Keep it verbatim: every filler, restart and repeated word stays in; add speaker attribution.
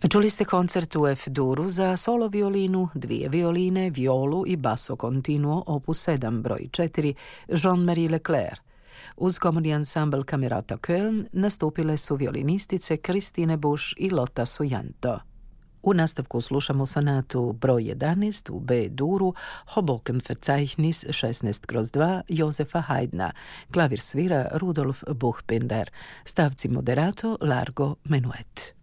Speaker 1: Čuli ste koncert u F-duru za solo violinu, dvije violine, violu i basso continuo opus sedam broj četiri Jean-Marie Leclerc. Uz komorni ansambl Camerata Köln nastupile su violinistice Christine Busch i Lotta Sujanto. U nastavku slušamo sonatu broj jedanaest u B-duru Hoboken Verzeichnis šesnaest kroz dva Josefa Haydna, klavir svira Rudolf Buchbinder, stavci moderato Largo Menuet.